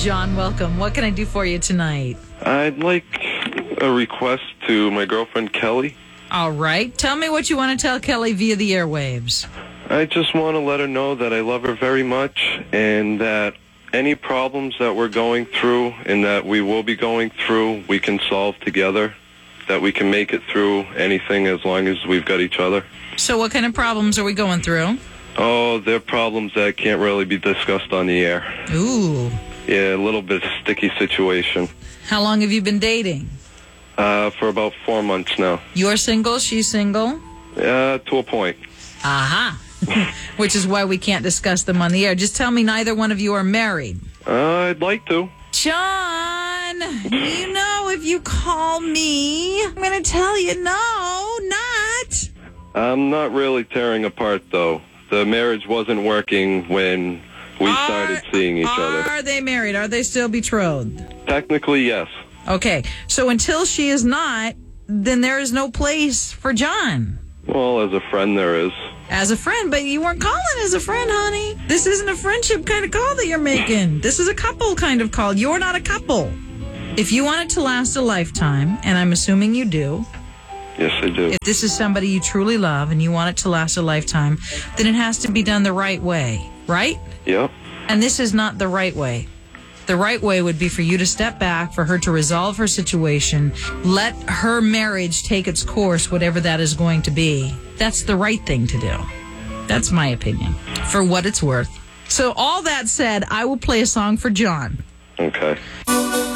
John, welcome. What can I do for you tonight? I'd like a request to my girlfriend, Kelly. All right. Tell me what you want to tell Kelly via the airwaves. I just want to let her know that I love her very much and that any problems that we're going through and that we will be going through, we can solve together, that we can make it through anything as long as we've got each other. So what kind of problems are we going through? Oh, they're problems that can't really be discussed on the air. Ooh. Yeah, a little bit sticky situation. How long have you been dating? For about 4 months now. You're single, she's single? To a point. Aha. Which is why we can't discuss them on the air. Just tell me neither one of you are married. I'd like to. John, you know if you call me, I'm going to tell you no, not. I'm not really tearing apart, though. The marriage wasn't working when we started seeing each other. Are they married? Are they still betrothed? Technically, yes. Okay, so until she is not, then there is no place for John. Well, as a friend, there is. As a friend, but you weren't calling as a friend, honey. This isn't a friendship kind of call that you're making. This is a couple kind of call. You're not a couple. If you want it to last a lifetime, and I'm assuming you do. Yes, I do. If this is somebody you truly love and you want it to last a lifetime, then it has to be done the right way, right? Yep. And this is not the right way. The right way would be for you to step back, for her to resolve her situation, let her marriage take its course, whatever that is going to be. That's the right thing to do. That's my opinion, for what it's worth. So all that said, I will play a song for John. Okay.